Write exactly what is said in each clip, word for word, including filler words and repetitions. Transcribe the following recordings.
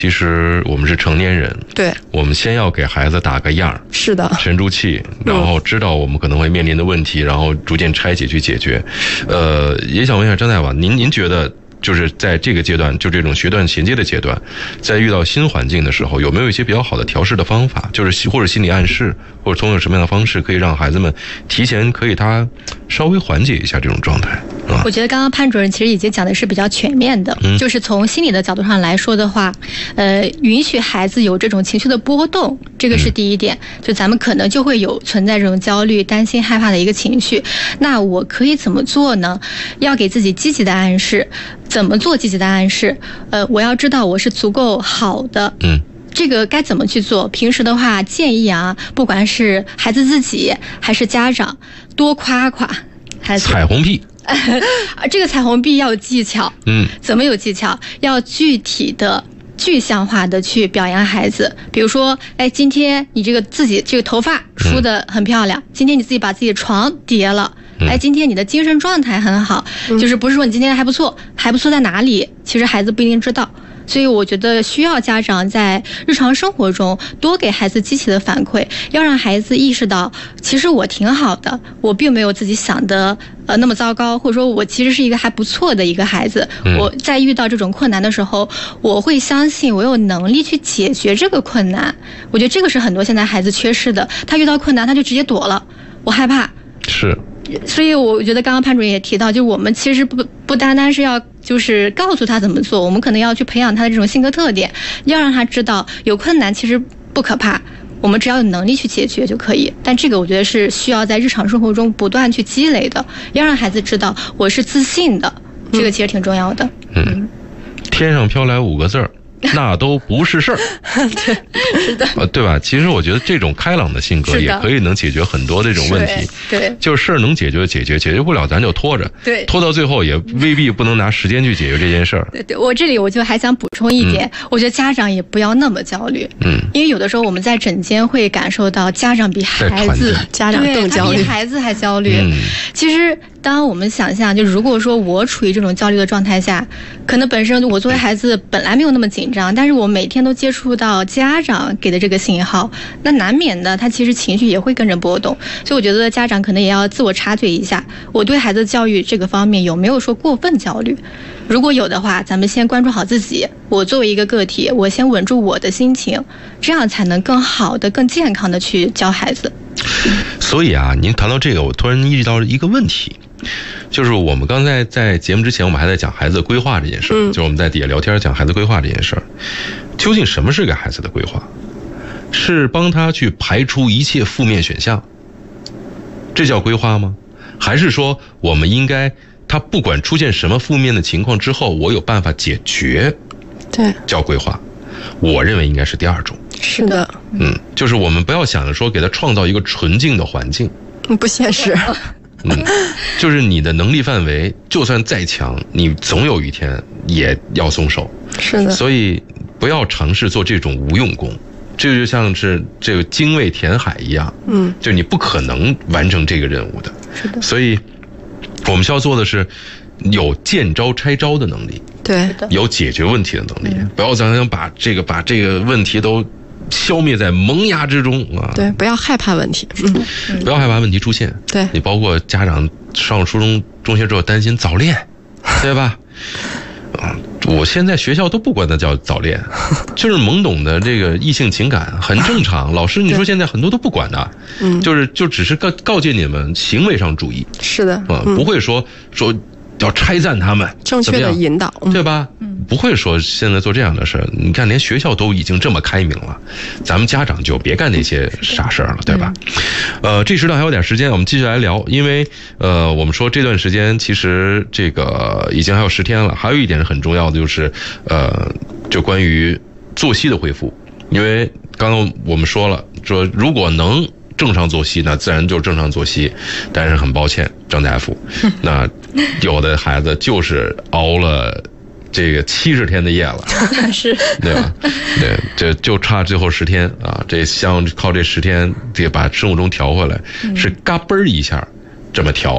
其实我们是成年人， 对， 我们先要给孩子打个样， 是的， 沉住气，然后知道我们可能会面临的问题，然后逐渐拆解去解决。呃，也想问一下张大夫，您您觉得就是在这个阶段，就这种学段衔接的阶段，在遇到新环境的时候，有没有一些比较好的调试的方法？就是或者心理暗示，或者通过什么样的方式，可以让孩子们提前可以他稍微缓解一下这种状态？ 我觉得刚刚潘主任其实已经讲的是比较全面的，嗯、就是从心理的角度上来说的话，呃，允许孩子有这种情绪的波动，这个是第一点。嗯、就咱们可能就会有存在这种焦虑、担心、害怕的一个情绪，那我可以怎么做呢？要给自己积极的暗示。怎么做积极的暗示？呃，我要知道我是足够好的。嗯。这个该怎么去做？平时的话，建议啊，不管是孩子自己还是家长，多夸夸孩子。 彩虹屁。 这个彩虹屁要有技巧。嗯。怎么有技巧？要具体的、具象化的去表扬孩子。比如说，哎，今天你这个自己这个头发梳得很漂亮，嗯、今天你自己把自己的床叠了。哎，今天你的精神状态很好，就是不是说你今天还不错，还不错在哪里？其实孩子不一定知道，所以我觉得需要家长在日常生活中多给孩子积极的反馈，要让孩子意识到，其实我挺好的，我并没有自己想的呃那么糟糕，或者说我其实是一个还不错的一个孩子。我在遇到这种困难的时候，我会相信我有能力去解决这个困难。我觉得这个是很多现在孩子缺失的，他遇到困难他就直接躲了，我害怕。 是。 所以我觉得刚刚潘主任也提到，就我们其实不不单单是要就是告诉他怎么做，我们可能要去培养他的这种性格特点，要让他知道有困难其实不可怕，我们只要有能力去解决就可以。但这个我觉得是需要在日常生活中不断去积累的，要让孩子知道我是自信的，这个其实挺重要的。 嗯，天上飘来五个字儿。那都不是事儿， 对，是的， 呃，对吧？其实我觉得这种开朗的性格也可以能解决很多这种问题。 对， 就是事儿能解决解决，解决不了咱就拖着。对，拖到最后也未必不能拿时间去解决这件事儿。 对对，我这里我就还想补充一点，嗯、我觉得家长也不要那么焦虑。嗯，因为有的时候我们在诊间会感受到家长比孩子， 家长更焦虑， 比孩子还焦虑。嗯、其实。当我们想象，就如果说我处于这种焦虑的状态下，可能本身我作为孩子本来没有那么紧张，但是我每天都接触到家长给的这个信号，那难免的他其实情绪也会跟着波动。所以我觉得家长可能也要自我察觉一下，我对孩子教育这个方面有没有说过分焦虑。如果有的话，咱们先关注好自己，我作为一个个体，我先稳住我的心情，这样才能更好的、更健康的去教孩子。 所以啊，您谈到这个，我突然意识到一个问题，就是我们刚才在节目之前，我们还在讲孩子的规划这件事，嗯、就是我们在底下聊天讲孩子规划这件事儿。究竟什么是给孩子的规划？是帮他去排除一切负面选项，这叫规划吗？还是说我们应该他不管出现什么负面的情况之后，我有办法解决， 对， 叫规划？我认为应该是第二种。 是的， 嗯，就是我们不要想着说给他创造一个纯净的环境， 不现实。 嗯，就是你的能力范围就算再强，你总有一天也要松手。 是的， 所以不要尝试做这种无用功，这就像是这个精卫填海一样，嗯，就你不可能完成这个任务的。 是的， 所以我们需要做的是有见招拆招的能力， 对， 有解决问题的能力，嗯、不要想想把这个把这个问题都消灭在萌芽之中啊！ 对，不要害怕问题， 嗯、不要害怕问题出现。 对， 你包括家长上了初中、中学之后担心早恋，对吧？啊，我现在学校都不管它叫早恋，就是懵懂的这个异性情感很正常。老师，你说现在很多都不管的，嗯，就是就只是告告诫你们行为上注意。 是的， 啊，不会说说。要拆散他们， 正确的引导， 对吧？嗯，不会说现在做这样的事儿。你看，连学校都已经这么开明了，咱们家长就别干那些傻事儿了，对吧？嗯、呃，这时段还有点时间，我们继续来聊。因为呃，我们说这段时间其实这个已经还有十天了。还有一点是很重要的，就是呃，就关于作息的恢复。因为刚刚我们说了，说如果能正常作息，那自然就是正常作息。但是很抱歉，张大夫，那有的孩子就是熬了这个七十天的夜了， 是， 对吧？对，这就差最后十天啊！这像靠这十天得把生物钟调回来，嗯、是嘎嘣儿一下这么调，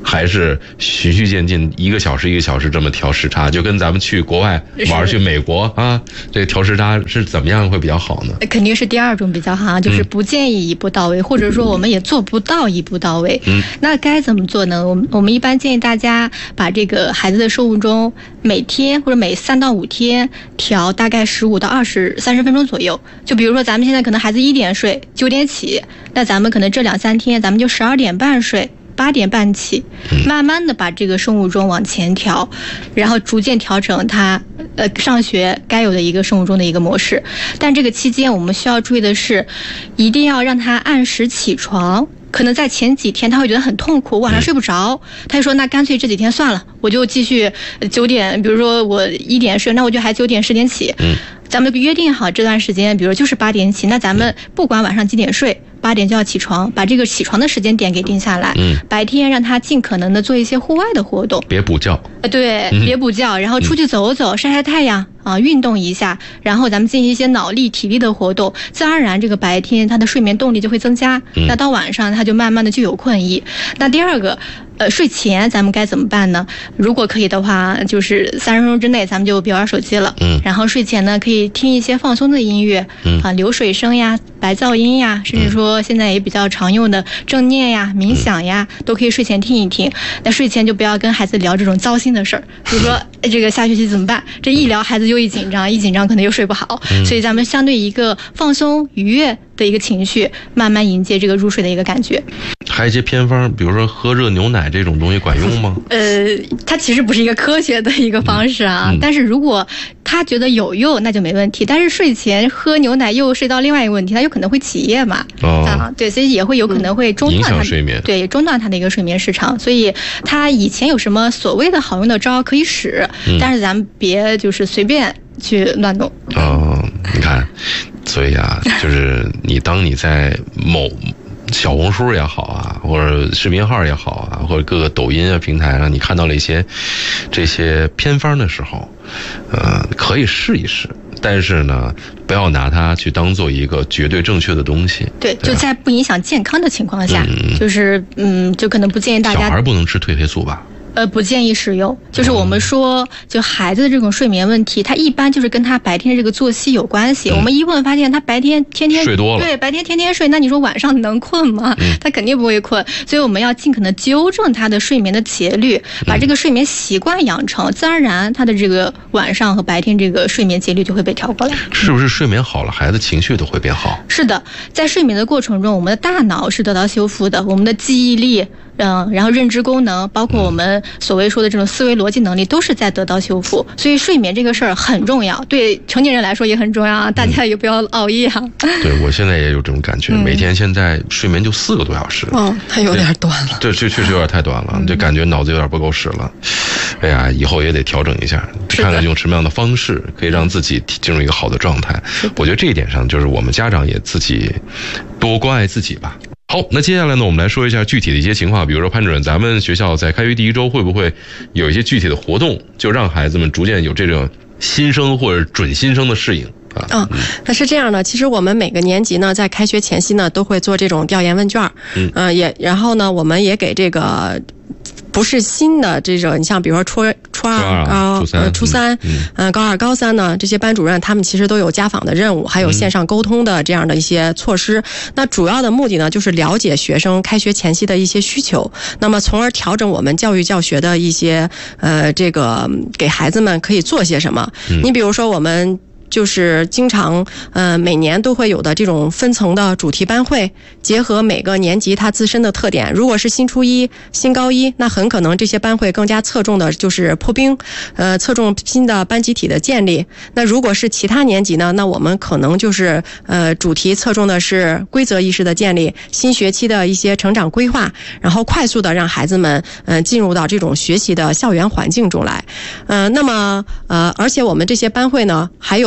还是循序渐进，一个小时一个小时这么调时差，就跟咱们去国外玩去美国啊，这个调时差是怎么样会比较好呢？ 肯定是第二种比较好，就是不建议一步到位，嗯、或者说我们也做不到一步到位。嗯，那该怎么做呢？我们我们一般建议大家把这个孩子的生物钟每天或者每三到五天调大概十五到二十三十分钟左右。就比如说咱们现在可能孩子一点睡，九点起，那咱们可能这两三天咱们就十二点半睡。八点半起，慢慢的把这个生物钟往前调，然后逐渐调整他呃上学该有的一个生物钟的一个模式。但这个期间我们需要注意的是，一定要让他按时起床。可能在前几天他会觉得很痛苦，晚上睡不着，他就说那干脆这几天算了，我就继续九点，比如说我一点睡，那我就还九点十点起。嗯，咱们约定好这段时间，比如就是八点起，那咱们不管晚上几点睡，八点就要起床，把这个起床的时间点给定下来。嗯，白天让他尽可能的做一些户外的活动， 别补觉。 呃，对，别补觉，然后出去走走，晒晒太阳啊，运动一下，然后咱们进行一些脑力、体力的活动，自然而然这个白天他的睡眠动力就会增加。嗯，那到晚上他就慢慢的就有困意。那第二个。呃，睡前咱们该怎么办呢？如果可以的话，就是三十分钟之内咱们就别玩手机了。嗯。然后睡前呢，可以听一些放松的音乐，嗯啊，流水声呀、白噪音呀，甚至说现在也比较常用的正念呀、冥想呀，嗯、都可以睡前听一听。那睡前就不要跟孩子聊这种糟心的事儿，比如说这个下学期怎么办？这一聊孩子又一紧张，一紧张可能又睡不好。嗯、所以咱们相对一个放松愉悦的一个情绪，慢慢迎接这个入睡的一个感觉。 还有一些偏方，比如说喝热牛奶这种东西管用吗？ 呃，它其实不是一个科学的一个方式啊。嗯嗯、但是如果他觉得有用，那就没问题。但是睡前喝牛奶又涉及到另外一个问题，它有可能会起夜嘛。哦。啊，对，所以也会有可能会中断它、嗯、 睡眠。 对，中断他的一个睡眠时长。所以他以前有什么所谓的好用的招可以使，嗯、但是咱们别就是随便去乱弄。 哦，你看，所以啊，就是你当你在某。小红书也好啊，或者视频号也好啊，或者各个抖音啊平台上，你看到了一些这些偏方的时候，呃，可以试一试，但是呢，不要拿它去当做一个绝对正确的东西。 对，对就在不影响健康的情况下，嗯、就是嗯，就可能不建议大家。 小孩不能吃褪黑素吧？ 呃，不建议使用。就是我们说，就孩子的这种睡眠问题，他一般就是跟他白天的这个作息有关系。嗯、我们一问发现他白天天天睡多了， 对，白天天天睡，那你说晚上能困吗？嗯、他肯定不会困。所以我们要尽可能纠正他的睡眠的节律，把这个睡眠习惯养成，自然而然他的这个晚上和白天这个睡眠节律就会被调过来。 是不是睡眠好了，孩子情绪都会变好？ 是的，在睡眠的过程中，我们的大脑是得到修复的，我们的记忆力。嗯，然后认知功能，包括我们所谓说的这种思维逻辑能力，都是在得到修复。所以睡眠这个事儿很重要，对成年人来说也很重要啊！大家也不要熬夜啊。 对，我现在也有这种感觉，嗯、每天现在睡眠就四个多小时。 哦，它有点短了。 对，这确实有点太短了，嗯、就感觉脑子有点不够使了。哎呀，以后也得调整一下，看看用什么样的方式可以让自己进入一个好的状态。我觉得这一点上，就是我们家长也自己多关爱自己吧。好，那接下来呢，我们来说一下具体的一些情况，比如说潘主任，咱们学校在开学第一周会不会有一些具体的活动，就让孩子们逐渐有这种新生或者准新生的适应？ 啊，那是这样的。其实我们每个年级呢，在开学前夕呢，都会做这种调研问卷，嗯，呃，也然后呢，我们也给这个。不是新的这种，你像比如说初初二、高初三、呃初三，嗯、呃，高二、高三呢，这些班主任他们其实都有家访的任务，还有线上沟通的这样的一些措施。嗯、那主要的目的呢，就是了解学生开学前夕的一些需求，那么从而调整我们教育教学的一些呃这个给孩子们可以做些什么。嗯、你比如说我们。就是经常呃每年都会有的这种分层的主题班会，结合每个年级它自身的特点。如果是新初一、新高一，那很可能这些班会更加侧重的就是破冰，呃侧重新的班集体的建立。那如果是其他年级呢，那我们可能就是呃主题侧重的是规则意识的建立，新学期的一些成长规划，然后快速的让孩子们呃进入到这种学习的校园环境中来。呃那么呃而且我们这些班会呢，还有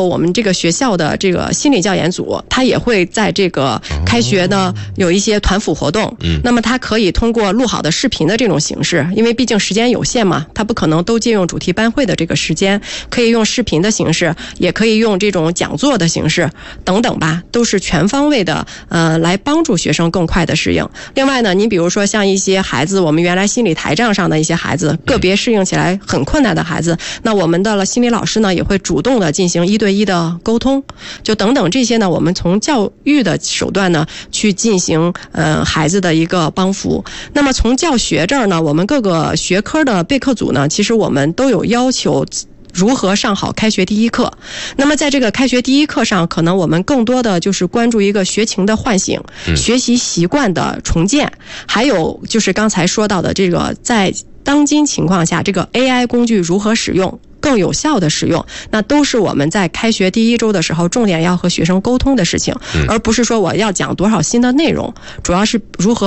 我们这个学校的这个心理教研组，他也会在这个开学呢有一些团辅活动。嗯，那么他可以通过录好的视频的这种形式，因为毕竟时间有限嘛，他不可能都借用主题班会的这个时间，可以用视频的形式，也可以用这种讲座的形式等等吧，都是全方位的呃来帮助学生更快的适应。另外呢，你比如说像一些孩子，我们原来心理台账上的一些孩子，个别适应起来很困难的孩子，那我们的心理老师呢也会主动的进行一对一的沟通，就等等这些呢，我们从教育的手段呢去进行呃孩子的一个帮扶。那么从教学这儿呢，我们各个学科的备课组呢，其实我们都有要求如何上好开学第一课。那么在这个开学第一课上，可能我们更多的就是关注一个学情的唤醒、嗯、学习习惯的重建，还有就是刚才说到的这个在当今情况下这个 A I 工具如何使用，更有效的使用，那都是我们在开学第一周的时候重点要和学生沟通的事情，而不是说我要讲多少新的内容，主要是如何